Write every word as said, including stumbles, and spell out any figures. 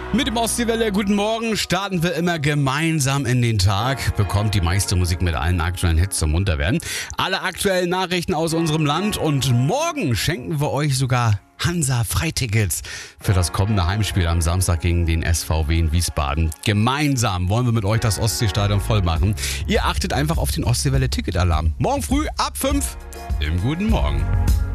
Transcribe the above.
Mit dem Ostseewelle, guten Morgen, starten wir immer gemeinsam in den Tag, bekommt die meiste Musik mit allen aktuellen Hits zum Munterwerden, alle aktuellen Nachrichten aus unserem Land und morgen schenken wir euch sogar Hansa-Freitickets für das kommende Heimspiel am Samstag gegen den S V W in Wiesbaden. Gemeinsam wollen wir mit euch das Ostseestadion voll machen. Ihr achtet einfach auf den Ostseewelle-Ticketalarm. Morgen früh ab fünf im Guten Morgen.